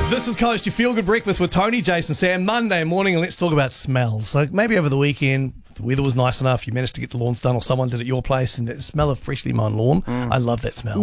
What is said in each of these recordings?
This is Coast, your feel-good breakfast with Tony, Jason, Sam, Monday morning, and let's talk about smells. So maybe over the weekend, the weather was nice enough, you managed to get the lawns done or someone did at your place, and that smell of freshly mown lawn, I love that smell.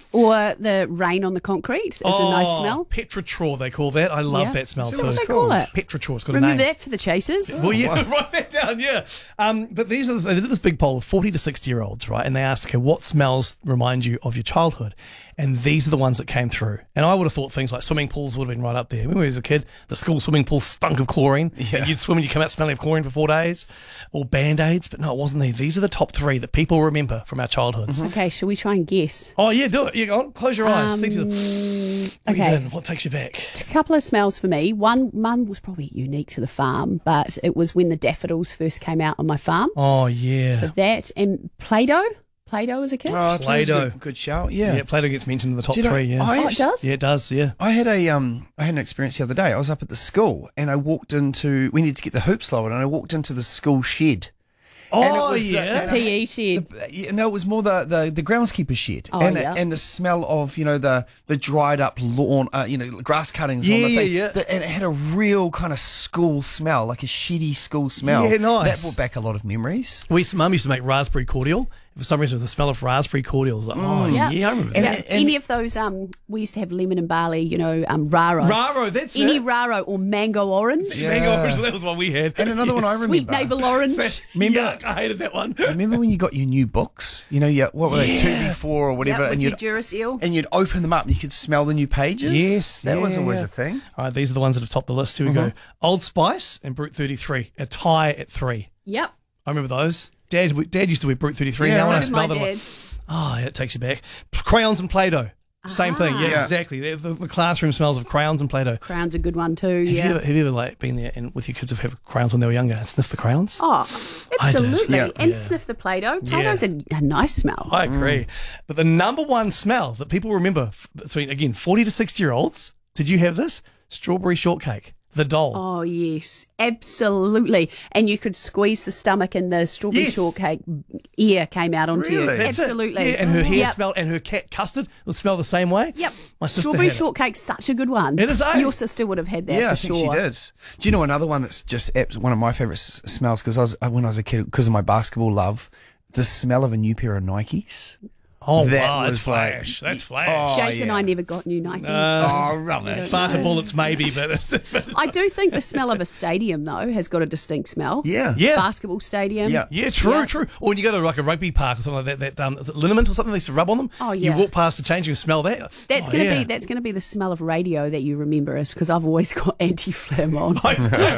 Or the rain on the concrete is a nice smell. Petrichor, they call that. I love that smell too. What do they call it? Petrichor, it's got a Remember name. that for the chasers? Well, yeah, write that down, yeah. But they did this big poll of 40 to 60-year-olds, right? And they asked, okay, what smells remind you of your childhood? And these are the ones that came through. And I would have thought things like swimming pools would have been right up there. Remember when I was a kid, the school swimming pool stunk of chlorine. Yeah. And you'd swim and you'd come out smelling of chlorine for 4 days. Or Band-Aids. But no, it wasn't these. These are the top 3 that people remember from our childhoods. Okay, shall we try and guess? Oh, yeah, do it. Yeah, go on. Close your eyes. Think to the... Okay. Breathe in. What takes you back? A couple of smells for me. One was probably unique to the farm, but it was when the daffodils first came out on my farm. Oh, yeah. So that and Play-Doh. Play-Doh as a kid. Oh, Play-Doh. Good shout. Yeah. Yeah, Play-Doh gets mentioned in the top Do you know, 3, yeah. Oh, it does? Yeah, it does, yeah. I had an experience the other day. I was up at the school and I walked into, we needed to get the hoops lowered, and I walked into the school shed. And it Oh, was yeah. PE shed. No, it was more the groundskeeper shed. Oh, and, yeah. and the smell of, the dried up lawn, grass cuttings on the Yeah, thing. yeah. And it had a real kind of school smell, like a shitty school smell. Yeah, nice. That brought back a lot of memories. Mum used to make raspberry cordial. For some reason, the smell of raspberry cordial was like, Yeah. yeah, I remember And- that. Any of those, we used to have lemon and barley, Raro. Raro, that's Any it. Raro or mango orange. Mango orange, that was one we had. And another one I Sweet remember. navel orange. Remember- Yuck, I hated that one. Remember when you got your new books? What were they, 2B4 or whatever? Yep, with and your you'd Duracell. and you'd open them up and you could smell the new pages. Yes, that was yeah, always yeah. a thing. All right, these are the ones that have topped the list. Here we go. Old Spice and Brute 33. A tie at 3. Yep. I remember those. Dad used to wear Brute 33. Yeah, Now when I right. So did my smell them, I'm dad. like, oh, yeah, it takes you back. Crayons and Play-Doh. Same thing. Yeah, Yeah. exactly. The classroom smells of crayons and Play-Doh. Crown's a good one too. Have you ever been there and with your kids have had crayons when they were younger and sniffed the crayons? Oh, I did. absolutely. Yeah. And Yeah. sniff the Play-Doh. Play-Doh's a nice smell. I agree. But the number one smell that people remember between, again, 40 to 60-year-olds, did you have this? Strawberry shortcake. The doll. Oh, yes, absolutely. And you could squeeze the stomach and the strawberry Yes. shortcake ear came out onto you. Really? That's it. Absolutely. Yeah, and her hair Yep. smelled, and her cat custard would smell the same way. Yep. My sister Strawberry had it. shortcake's such a good one. It is, eh? Your sister would have had that Yeah, for I think sure. she did. Do you know another one that's just one of my favourite smells? Because when I was a kid, because of my basketball love, the smell of a new pair of Nikes. Oh, That wow, that's was like- flash. That's flash. Oh, Jason and yeah. I never got new Nikes. Oh, rubbish. Barter bullets maybe, but I do think the smell of a stadium, though, has got a distinct smell. Yeah. yeah. Basketball stadium. Yeah. Yeah, true, Yeah. true. Or when you go to like a rugby park or something like that, is it liniment or something they used to rub on them? Oh, yeah. You walk past the changing room, smell that. That's Oh, gonna yeah. be the smell of radio that you remember us because I've always got anti-flam on. I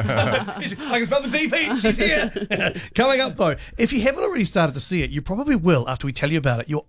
can smell the DP. She's here. Coming up, though, if you haven't already started to see it, you probably will after we tell you about it. Your